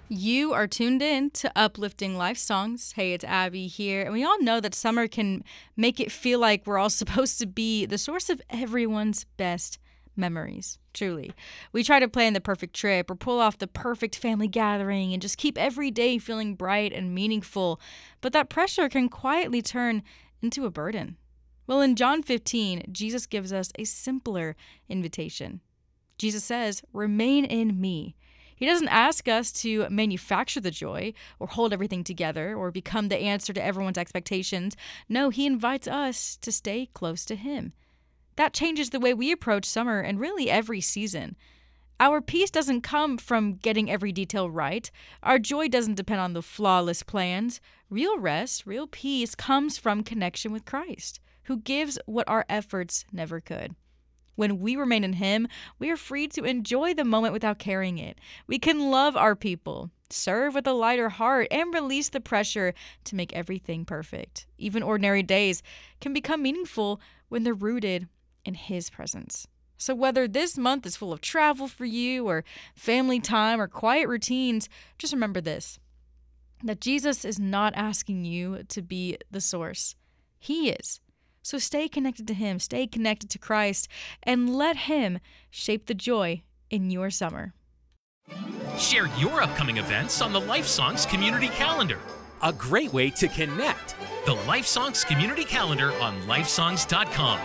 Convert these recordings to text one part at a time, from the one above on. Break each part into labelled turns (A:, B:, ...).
A: You are tuned in to Uplifting Life Songs. Hey, it's Abby here. And we all know that summer can make it feel like we're all supposed to be the source of everyone's best memories. Truly. We try to plan the perfect trip or pull off the perfect family gathering and just keep every day feeling bright and meaningful. But that pressure can quietly turn into a burden. Well, in John 15, Jesus gives us a simpler invitation. Jesus says, "Remain in me." He doesn't ask us to manufacture the joy or hold everything together or become the answer to everyone's expectations. No, he invites us to stay close to him. That changes the way we approach summer and really every season. Our peace doesn't come from getting every detail right. Our joy doesn't depend on the flawless plans. Real rest, real peace comes from connection with Christ, who gives what our efforts never could. When we remain in him, we are free to enjoy the moment without carrying it. We can love our people, serve with a lighter heart, and release the pressure to make everything perfect. Even ordinary days can become meaningful when they're rooted in his presence. So whether this month is full of travel for you or family time or quiet routines, just remember this, that Jesus is not asking you to be the source. He is. So stay connected to him, stay connected to Christ, and let him shape the joy in your summer.
B: Share your upcoming events on the Life Songs Community Calendar.
C: A great way to connect.
B: The Life Songs Community Calendar on lifesongs.com.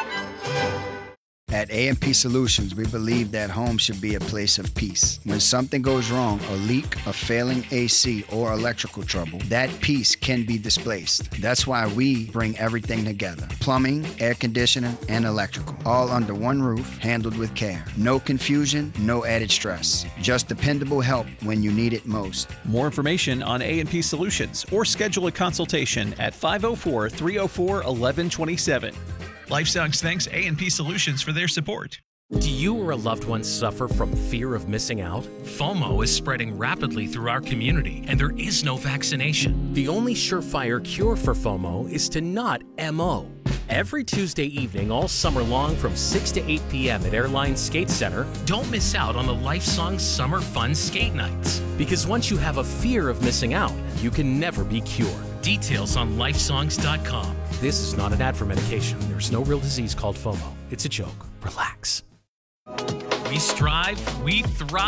D: At A&P Solutions, we believe that home should be a place of peace. When something goes wrong, a leak, a failing AC, or electrical trouble, that peace can be displaced. That's why we bring everything together. Plumbing, air conditioner, and electrical. All under one roof, handled with care. No confusion, no added stress. Just dependable help when you need it most.
E: More information on A&P Solutions or schedule a consultation at 504-304-1127.
F: LifeSongs thanks A&P Solutions for their support.
C: Do you or a loved one suffer from fear of missing out?
B: FOMO is spreading rapidly through our community, and there is no vaccination.
C: The only surefire cure for FOMO is to not MO. Every Tuesday evening all summer long from 6 to 8 p.m. at Airline Skate Center.
B: Don't miss out on the Life Songs Summer Fun Skate Nights.
C: Because once you have a fear of missing out, you can never be cured.
B: Details on lifesongs.com.
C: This is not an ad for medication. There's no real disease called FOMO. It's a joke. Relax.
B: We strive, we thrive.